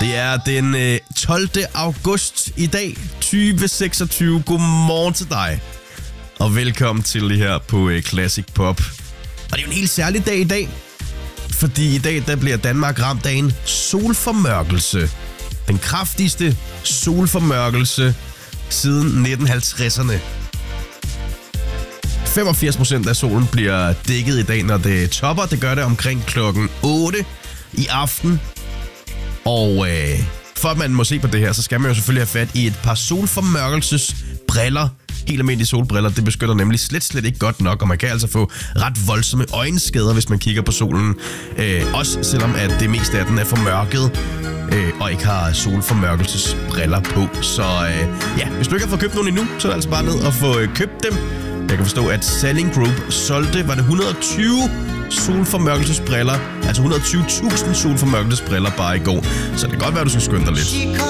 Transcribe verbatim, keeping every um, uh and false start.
Det er den øh, tolvte august i dag, tyve seksogtyve. Godmorgen til dig, og velkommen til det her på øh, Classic Pop. Og det er jo en helt særlig dag i dag, fordi i dag der bliver Danmark ramt af en solformørkelse. Den kraftigste solformørkelse siden nitten halvtredserne. femogfirs procent af solen bliver dækket i dag, når det topper. Det gør det omkring klokken otte i aften. Og øh, for at man må se på det her, så skal man jo selvfølgelig have fat i et par solformørkelsesbriller. Helt almindelige solbriller, det beskytter nemlig slet, slet ikke godt nok, og man kan altså få ret voldsomme øjenskader, hvis man kigger på solen. Øh, også selvom at det meste af den er formørket, øh, og ikke har solformørkelsesbriller på. Så øh, ja, hvis du ikke har fået købt nogen endnu, så er det altså bare ned og få øh, købt dem. Jeg kan forstå, at Salling Group solgte, var det et hundrede og tyve solformørkelsesbriller, altså et hundrede og tyve tusind solformørkelsesbriller bare i går. Så det kan godt være, du skal skynde dig lidt.